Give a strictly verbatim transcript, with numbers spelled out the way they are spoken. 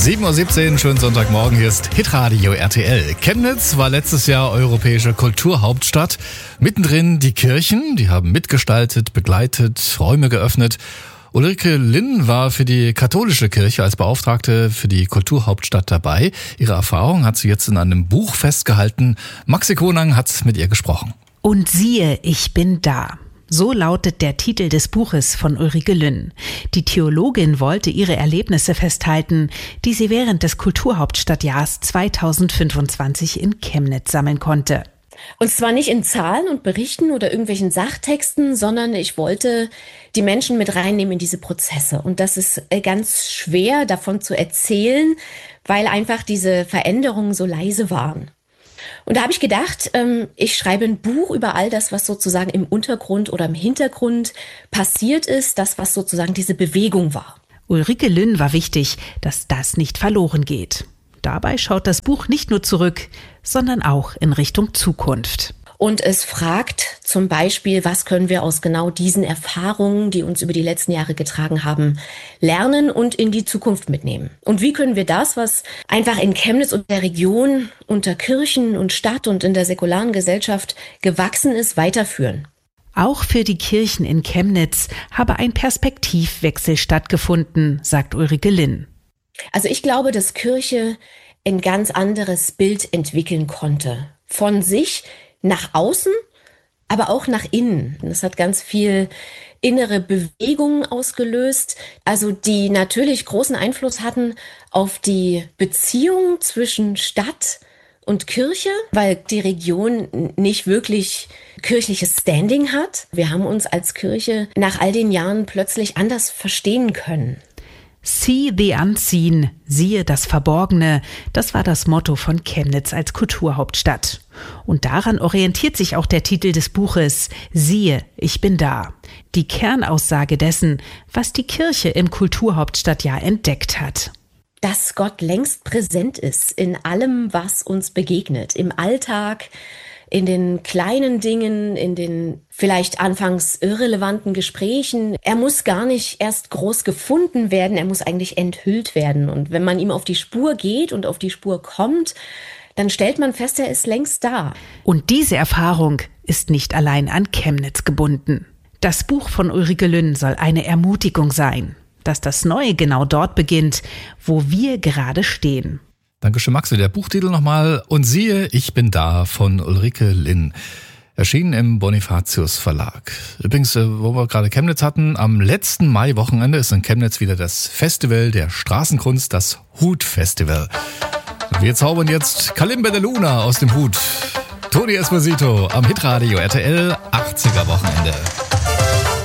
sieben Uhr siebzehn, schönen Sonntagmorgen, hier ist Hitradio R T L. Chemnitz war letztes Jahr europäische Kulturhauptstadt. Mittendrin die Kirchen, die haben mitgestaltet, begleitet, Räume geöffnet. Ulrike Linn war für die katholische Kirche als Beauftragte für die Kulturhauptstadt dabei. Ihre Erfahrung hat sie jetzt in einem Buch festgehalten. Maxi Konang hat mit ihr gesprochen. Und siehe, ich bin da. So lautet der Titel des Buches von Ulrike Linn. Die Theologin wollte ihre Erlebnisse festhalten, die sie während des Kulturhauptstadtjahrs zweitausendfünfundzwanzig in Chemnitz sammeln konnte. Und zwar nicht in Zahlen und Berichten oder irgendwelchen Sachtexten, sondern ich wollte die Menschen mit reinnehmen in diese Prozesse. Und das ist ganz schwer davon zu erzählen, weil einfach diese Veränderungen so leise waren. Und da habe ich gedacht, ähm, ich schreibe ein Buch über all das, was sozusagen im Untergrund oder im Hintergrund passiert ist, das, was sozusagen diese Bewegung war. Ulrike Linn war wichtig, dass das nicht verloren geht. Dabei schaut das Buch nicht nur zurück, sondern auch in Richtung Zukunft. Und es fragt zum Beispiel, was können wir aus genau diesen Erfahrungen, die uns über die letzten Jahre getragen haben, lernen und in die Zukunft mitnehmen? Und wie können wir das, was einfach in Chemnitz und der Region unter Kirchen und Stadt und in der säkularen Gesellschaft gewachsen ist, weiterführen? Auch für die Kirchen in Chemnitz habe ein Perspektivwechsel stattgefunden, sagt Ulrike Linn. Also ich glaube, dass Kirche ein ganz anderes Bild entwickeln konnte. Von sich nach außen, aber auch nach innen. Das hat ganz viel innere Bewegungen ausgelöst, also die natürlich großen Einfluss hatten auf die Beziehung zwischen Stadt und Kirche, weil die Region nicht wirklich kirchliches Standing hat. Wir haben uns als Kirche nach all den Jahren plötzlich anders verstehen können. See the unseen, siehe das Verborgene, das war das Motto von Chemnitz als Kulturhauptstadt. Und daran orientiert sich auch der Titel des Buches, Siehe, ich bin da. Die Kernaussage dessen, was die Kirche im Kulturhauptstadtjahr entdeckt hat. Dass Gott längst präsent ist in allem, was uns begegnet, im Alltag, in den kleinen Dingen, in den vielleicht anfangs irrelevanten Gesprächen. Er muss gar nicht erst groß gefunden werden, er muss eigentlich enthüllt werden. Und wenn man ihm auf die Spur geht und auf die Spur kommt, dann stellt man fest, er ist längst da. Und diese Erfahrung ist nicht allein an Chemnitz gebunden. Das Buch von Ulrike Linn soll eine Ermutigung sein, dass das Neue genau dort beginnt, wo wir gerade stehen. Dankeschön, Maxi. Der Buchtitel nochmal. Und siehe, ich bin da von Ulrike Linn. Erschienen im Bonifatius Verlag. Übrigens, wo wir gerade Chemnitz hatten, am letzten Mai-Wochenende ist in Chemnitz wieder das Festival der Straßenkunst, das Hut-Festival. Wir zaubern jetzt Kalimba de Luna aus dem Hut. Tony Esposito am Hitradio R T L achtziger Wochenende.